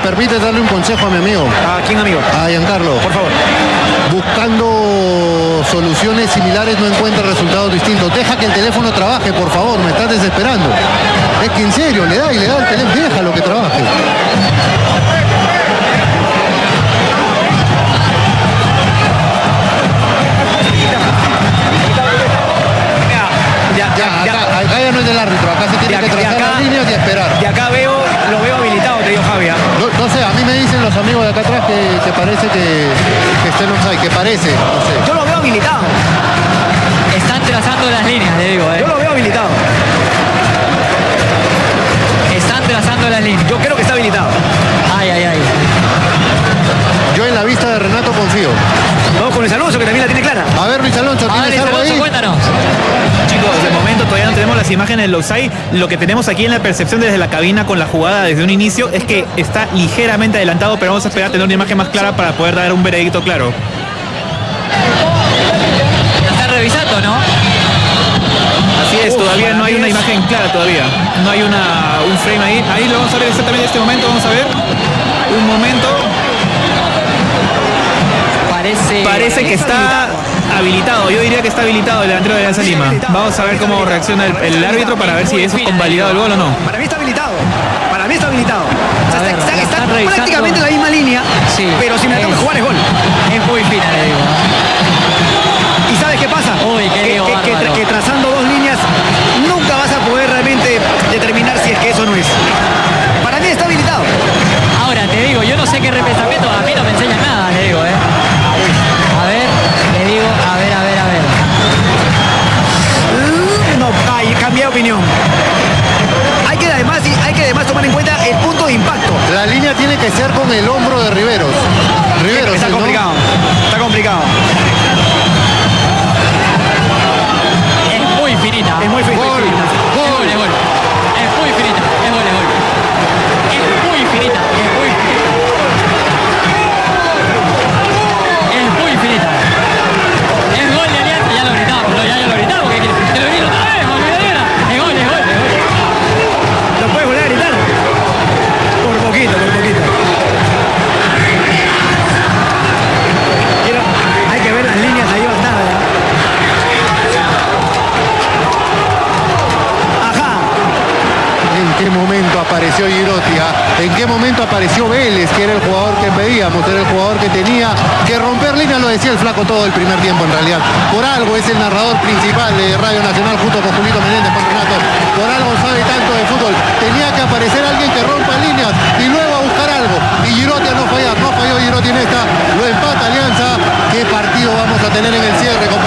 permites darle un consejo a mi amigo. ¿A quién, amigo? A Giancarlo. Por favor. Buscando soluciones similares no encuentra resultados distintos. Deja que el teléfono trabaje, por favor, me estás desesperando. Es que en serio, le da el teléfono, déjalo que trabaje. Acá ya no es del árbitro, acá se tiene que trazar las líneas y esperar. De acá lo veo habilitado, te digo Javier. No sé, a mí me dicen los amigos de acá atrás que parece que está en offside, que parece, no sé. Yo lo veo habilitado. Están trazando las líneas, le digo, Yo lo veo habilitado. Están trazando las líneas. Yo creo que está habilitado. Ay. Yo en la vista de Renato confío. Vamos con Luis Alonso, que también la tiene clara. A ver, Luis Alonso, ¿tienes algo ahí? Cuéntanos. Chicos, de momento todavía no tenemos las imágenes del offside. Lo que tenemos aquí en la percepción desde la cabina con la jugada desde un inicio es que está ligeramente adelantado, pero vamos a esperar a tener una imagen más clara para poder dar un veredicto claro. Lo están revisando, ¿no? Así es, todavía no hay una imagen clara todavía. No hay un frame ahí. Ahí lo vamos a ver exactamente en este momento. Vamos a ver. Un momento. Parece que está habilitado. Yo diría que está habilitado el delantero de Alianza Lima. Vamos a ver cómo reacciona el árbitro para ver si eso es convalidado el gol o no. Para mí está habilitado. Para mí está habilitado. O sea, ver, está prácticamente en la misma línea. Sí, pero si me tengo que jugar es gol. Es muy fina, le digo. ¿Y sabes qué pasa? Uy, qué lío bárbaro. Que trazando dos líneas nunca vas a poder realmente determinar si es que eso no es. Para mí está habilitado. Ahora, te digo, yo no sé qué repensamiento, a mí no me enseñan nada, le digo, A ver, le digo, a ver. No, cambia de opinión. Hay que además tomar en cuenta el punto de impacto. La línea tiene que ser con el hombro de Riveros. Está complicado. ¿no? Está complicado. Es muy finita. Es muy finita. Gol. Es gol. Es muy finita. Es gol. Es muy finita. Es muy finita. Es gol de Alianza. Ya lo gritamos. Ya lo gritamos. ¿Qué quieres? Te lo grito otra vez. Olvidadera. Es gol. ¿Lo puedes volver a gritar? Por poquito. Hay que ver las líneas ahí bastadas. Ajá. ¿En qué momento apareció Girotti? ¿En qué momento apareció Vélez, que era el jugador que pedíamos, era el jugador que tenía que romper líneas? Lo decía el flaco todo el primer tiempo en realidad. Por algo es el narrador principal de Radio Nacional junto con Julito Menéndez, con Renato. Por algo sabe tanto de fútbol. Tenía que aparecer alguien que rompa líneas y luego a buscar algo. Y Girotti a no fallar, no falló Girotti en esta. Lo empata Alianza. ¿Qué partido vamos a tener en el cierre, compañeros?